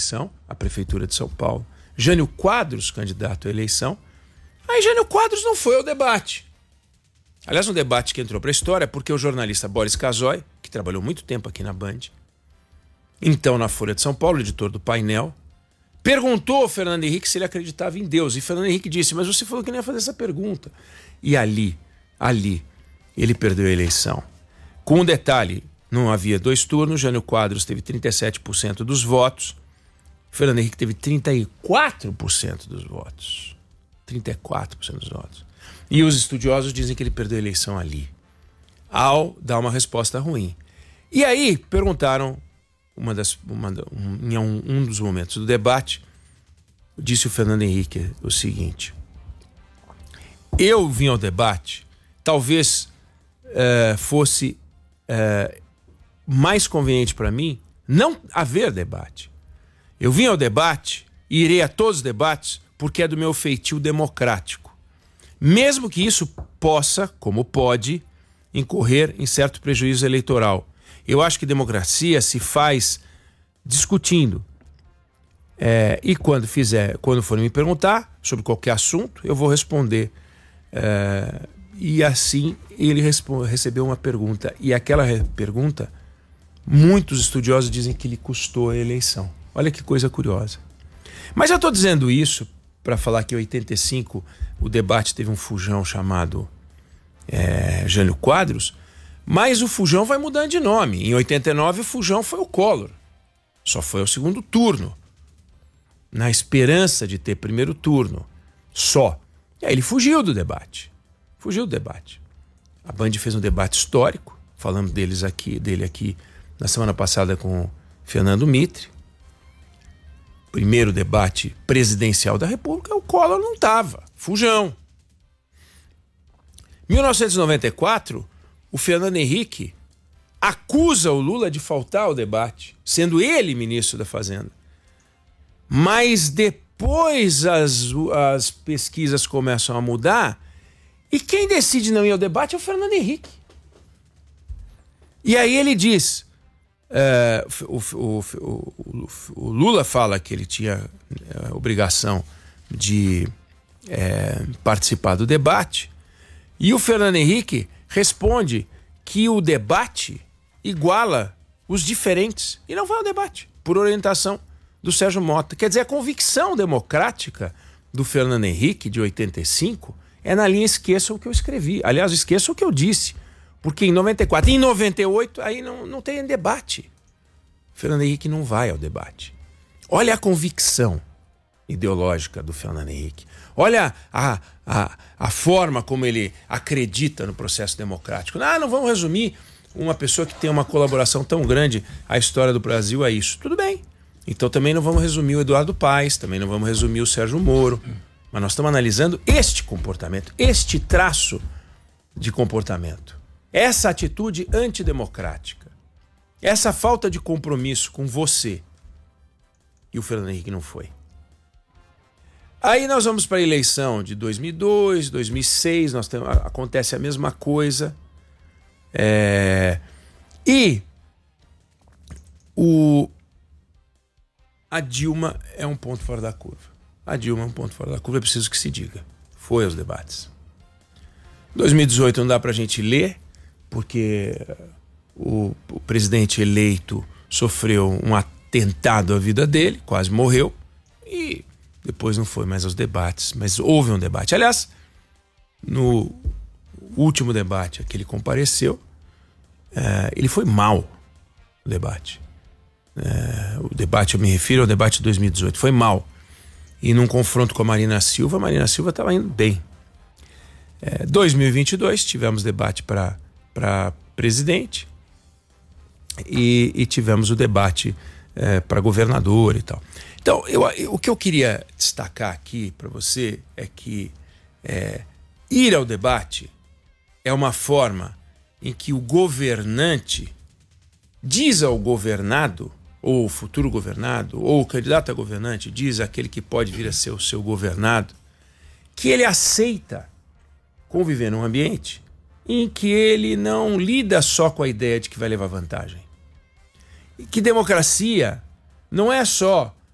eleição à Prefeitura de São Paulo. Jânio Quadros, candidato à eleição. Aí Jânio Quadros não foi ao debate. Aliás, um debate que entrou para a história porque o jornalista Boris Casoy, que trabalhou muito tempo aqui na Band, então na Folha de São Paulo, editor do Painel, perguntou ao Fernando Henrique se ele acreditava em Deus. E Fernando Henrique disse, mas você falou que não ia fazer essa pergunta. E ali, ele perdeu a eleição. Com um detalhe, não havia 2 turnos, Jânio Quadros teve 37% dos votos, Fernando Henrique teve 34% dos votos. 34% dos votos. E os estudiosos dizem que ele perdeu a eleição ali, ao dar uma resposta ruim. E aí perguntaram, em um dos momentos do debate, disse o Fernando Henrique o seguinte: eu vim ao debate, talvez fosse mais conveniente para mim não haver debate. Eu vim ao debate e irei a todos os debates porque é do meu feitio democrático. Mesmo que isso possa, como pode, incorrer em certo prejuízo eleitoral. Eu acho que democracia se faz discutindo. E quando forem me perguntar sobre qualquer assunto, eu vou responder. E assim ele recebeu uma pergunta. E aquela pergunta, muitos estudiosos dizem que lhe custou a eleição. Olha que coisa curiosa. Mas eu estou dizendo isso para falar que em 85 o debate teve um fujão chamado Jânio Quadros, mas o fujão vai mudando de nome. Em 89 o fujão foi o Collor. Só foi ao segundo turno, na esperança de ter primeiro turno. Só. E aí ele fugiu do debate. A Band fez um debate histórico, falamos dele aqui na semana passada com o Fernando Mitre. Primeiro debate presidencial da República, o Collor não estava. Fujão. 1994, o Fernando Henrique acusa o Lula de faltar ao debate, sendo ele ministro da Fazenda. Mas depois as pesquisas começam a mudar e quem decide não ir ao debate é o Fernando Henrique. E aí ele diz... o Lula fala que ele tinha a obrigação de participar do debate e o Fernando Henrique responde que o debate iguala os diferentes e não vai ao debate, por orientação do Sérgio Mota. Quer dizer, a convicção democrática do Fernando Henrique de 85 é na linha esqueça o que eu escrevi, aliás, esqueça o que eu disse. Porque em 94, em 98, aí não tem debate. Fernando Henrique não vai ao debate. Olha a convicção ideológica do Fernando Henrique. Olha a forma como ele acredita no processo democrático. Não vamos resumir uma pessoa que tem uma colaboração tão grande à história do Brasil a isso. Tudo bem. Então também não vamos resumir o Eduardo Paes, também não vamos resumir o Sérgio Moro. Mas nós estamos analisando este comportamento, este traço de comportamento. Essa atitude antidemocrática, essa falta de compromisso com você. E o Fernando Henrique não foi. Aí nós vamos para a eleição de 2002, 2006, acontece a mesma coisa. A Dilma é um ponto fora da curva. É preciso que se diga. Foi aos debates. 2018 não dá para a gente ler, porque o presidente eleito sofreu um atentado à vida dele, quase morreu, e depois não foi mais aos debates, mas houve um debate. Aliás, no último debate a que ele compareceu, ele foi mal, o debate. O debate, eu me refiro ao debate de 2018, foi mal. E num confronto com a Marina Silva estava indo bem. 2022 tivemos debate para presidente e tivemos o debate para governador e tal. Então, o que eu queria destacar aqui para você é que ir ao debate é uma forma em que o governante diz ao governado, ou o futuro governado, ou o candidato a governante diz àquele que pode vir a ser o seu governado, que ele aceita conviver num ambiente em que ele não lida só com a ideia de que vai levar vantagem. E que democracia não é só